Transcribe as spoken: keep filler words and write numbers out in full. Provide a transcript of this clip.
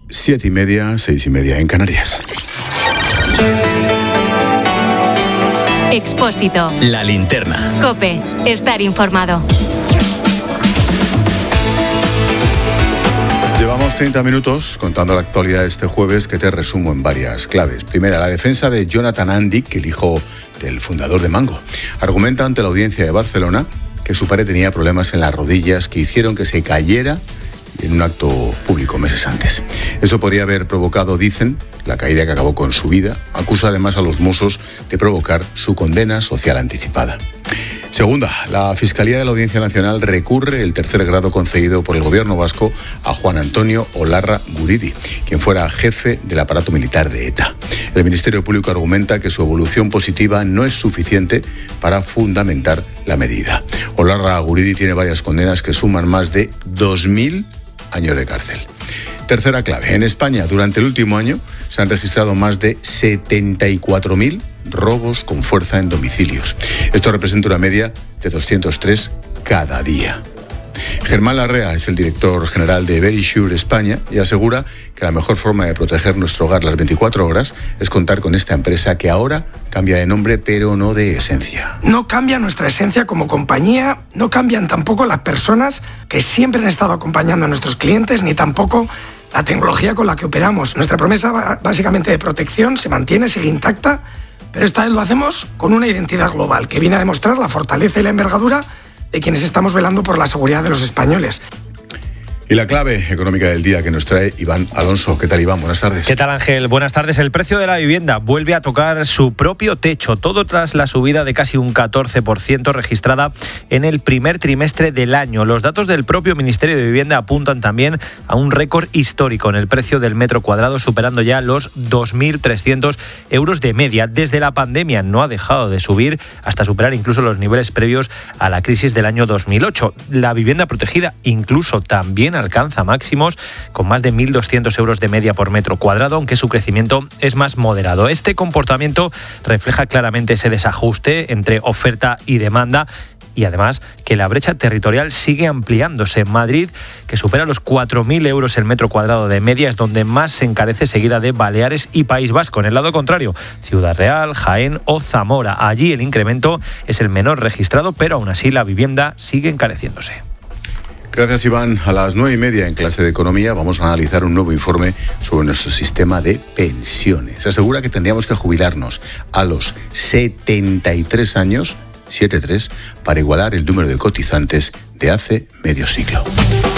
Siete y media, seis y media en Canarias. Expósito. La linterna. COPE. Estar informado. Llevamos treinta minutos contando la actualidad de este jueves, que te resumo en varias claves. Primera, la defensa de Jonathan Andic, el hijo del fundador de Mango, argumenta ante la audiencia de Barcelona que su padre tenía problemas en las rodillas que hicieron que se cayera en un acto público meses antes. Eso podría haber provocado, dicen, la caída que acabó con su vida. Acusa además a los Mossos de provocar su condena social anticipada. Segunda, la Fiscalía de la Audiencia Nacional recurre el tercer grado concedido por el gobierno vasco a Juan Antonio Olarra Guridi, quien fuera jefe del aparato militar de ETA. El Ministerio Público argumenta que su evolución positiva no es suficiente para fundamentar la medida. Olarra Guridi tiene varias condenas que suman más de dos mil años de cárcel. Tercera clave. En España, durante el último año, se han registrado más de setenta y cuatro mil robos con fuerza en domicilios. Esto representa una media de doscientos tres cada día. Germán Larrea es el director general de Verisure España y asegura que la mejor forma de proteger nuestro hogar las veinticuatro horas es contar con esta empresa, que ahora cambia de nombre pero no de esencia. No cambia nuestra esencia como compañía, no cambian tampoco las personas que siempre han estado acompañando a nuestros clientes, ni tampoco la tecnología con la que operamos. Nuestra promesa básicamente de protección se mantiene, sigue intacta, pero esta vez lo hacemos con una identidad global que viene a demostrar la fortaleza y la envergadura de quienes estamos velando por la seguridad de los españoles. Y la clave económica del día que nos trae Iván Alonso. ¿Qué tal, Iván? Buenas tardes. ¿Qué tal, Ángel? Buenas tardes. El precio de la vivienda vuelve a tocar su propio techo, todo tras la subida de casi un catorce por ciento registrada en el primer trimestre del año. Los datos del propio Ministerio de Vivienda apuntan también a un récord histórico en el precio del metro cuadrado, superando ya los dos mil trescientos euros de media. Desde la pandemia no ha dejado de subir, hasta superar incluso los niveles previos a la crisis del año dos mil ocho. La vivienda protegida incluso también alcanza máximos con más de mil doscientos euros de media por metro cuadrado, aunque su crecimiento es más moderado. Este comportamiento refleja claramente ese desajuste entre oferta y demanda, y además que la brecha territorial sigue ampliándose. En Madrid, que supera los cuatro mil euros el metro cuadrado de media, es donde más se encarece, seguida de Baleares y País Vasco. En el lado contrario, Ciudad Real, Jaén o Zamora. Allí el incremento es el menor registrado, pero aún así la vivienda sigue encareciéndose. Gracias, Iván. A las nueve y media en clase de Economía vamos a analizar un nuevo informe sobre nuestro sistema de pensiones. Se asegura que tendríamos que jubilarnos a los setenta y tres años, setenta y tres, para igualar el número de cotizantes de hace medio siglo.